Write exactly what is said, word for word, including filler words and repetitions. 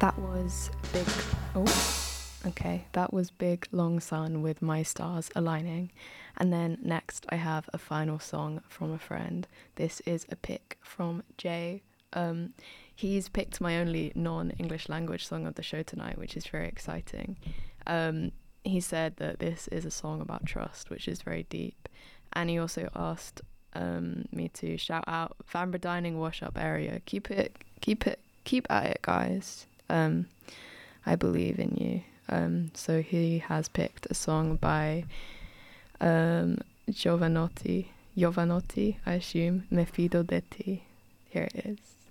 That was Big. Oh, okay. That was Big Long Sun with My Stars Aligning. And then next, I have a final song from a friend. This is a pick from Jay. Um, he's picked my only non-English language song of the show tonight, which is very exciting. Um, he said that this is a song about trust, which is very deep. And he also asked um, me to shout out Vanbrugh Dining Wash Up Area. Keep it, keep it, keep at it, guys. Um, I believe in you. Um, so he has picked a song by um, Giovanotti, Giovanotti, I assume, Me fido de ti. Here it is.